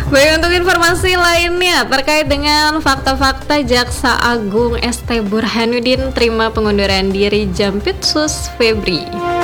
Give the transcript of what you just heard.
Baik, untuk informasi lainnya terkait dengan fakta-fakta Jaksa Agung ST Burhanuddin terima pengunduran diri Jampitsus Febri.